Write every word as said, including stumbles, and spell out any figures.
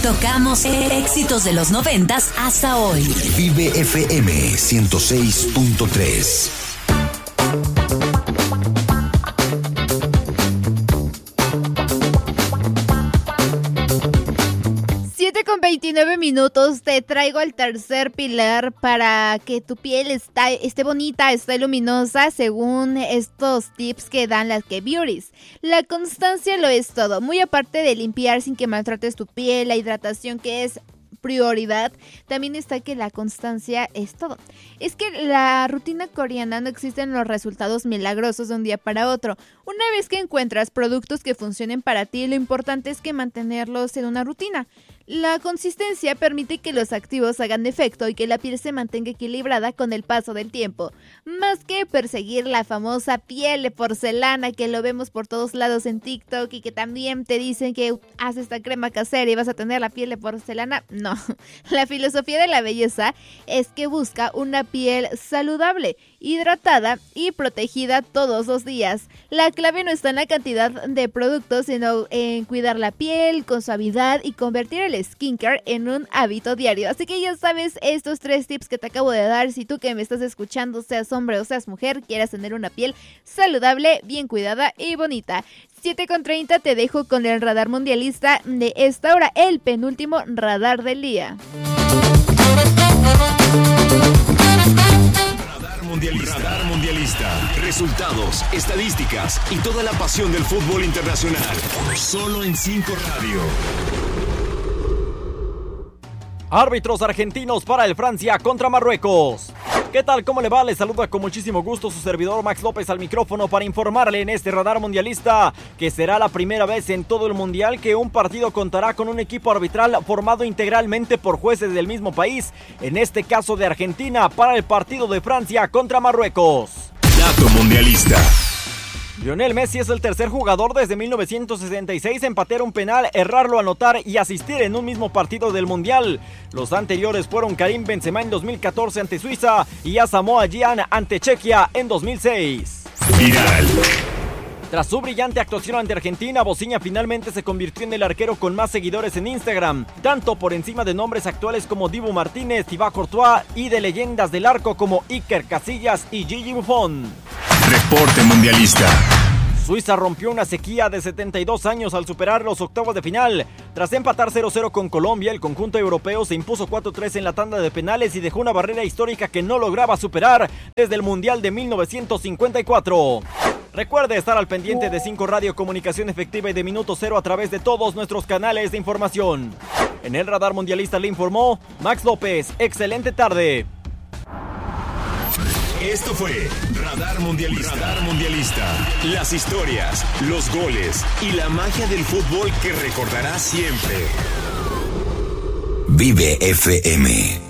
Tocamos éxitos de los noventas hasta hoy. Vive F M ciento seis punto tres. siete con veintinueve minutos, te traigo el tercer pilar para que tu piel está, esté bonita, esté luminosa, según estos tips que dan las K-Beauties. La constancia lo es todo, muy aparte de limpiar sin que maltrates tu piel, la hidratación que es prioridad, también está que la constancia es todo. Es que la rutina coreana no existen los resultados milagrosos de un día para otro. Una vez que encuentras productos que funcionen para ti, lo importante es que mantenerlos en una rutina. La consistencia permite que los activos hagan efecto y que la piel se mantenga equilibrada con el paso del tiempo. Más que perseguir la famosa piel de porcelana que lo vemos por todos lados en TikTok y que también te dicen que haz esta crema casera y vas a tener la piel de porcelana, no. La filosofía de la belleza es que busca una piel saludable, hidratada y protegida todos los días. La clave no está en la cantidad de productos, sino en cuidar la piel con suavidad y convertir el skincare en un hábito diario. Así que ya sabes estos tres tips que te acabo de dar. Si tú que me estás escuchando, seas hombre o seas mujer, quieras tener una piel saludable, bien cuidada y bonita. siete con treinta, te dejo con el radar mundialista de esta hora, el penúltimo radar del día. Radar mundialista. Radar mundialista. Resultados, estadísticas y toda la pasión del fútbol internacional. Solo en cinco Radio. Árbitros argentinos para el Francia contra Marruecos. ¿Qué tal? ¿Cómo le va? Les saluda con muchísimo gusto su servidor Max López al micrófono para informarle en este radar mundialista que será la primera vez en todo el mundial que un partido contará con un equipo arbitral formado integralmente por jueces del mismo país, en este caso de Argentina, para el partido de Francia contra Marruecos. Dato mundialista. Lionel Messi es el tercer jugador desde mil novecientos sesenta y seis en patear un penal, errarlo, anotar y asistir en un mismo partido del Mundial. Los anteriores fueron Karim Benzema en dos mil catorce ante Suiza y Asamoah Gyan ante Chequia en dos mil seis. Viral. Tras su brillante actuación ante Argentina, Boziña finalmente se convirtió en el arquero con más seguidores en Instagram, tanto por encima de nombres actuales como Dibu Martínez, Thibaut Courtois y de leyendas del arco como Iker Casillas y Gigi Buffon. Reporte mundialista. Suiza rompió una sequía de setenta y dos años al superar los octavos de final. Tras empatar cero cero con Colombia, el conjunto europeo se impuso cuatro tres en la tanda de penales y dejó una barrera histórica que no lograba superar desde el Mundial de mil novecientos cincuenta y cuatro. Recuerde estar al pendiente de cinco Radio, comunicación efectiva y de minuto cero a través de todos nuestros canales de información. En el radar mundialista le informó Max López. Excelente tarde. Esto fue Radar Mundialista. Radar Mundialista. Las historias, los goles y la magia del fútbol que recordarás siempre. Vive F M.